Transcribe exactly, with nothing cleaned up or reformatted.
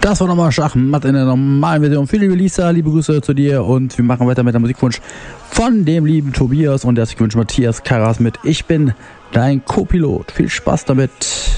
Das war nochmal Schachmatt in der normalen Version. Viele liebe Lisa, liebe Grüße zu dir und wir machen weiter mit der Musikwunsch von dem lieben Tobias und der sich wünscht Matthias Karas mit Ich bin dein Co-Pilot. Viel Spaß damit.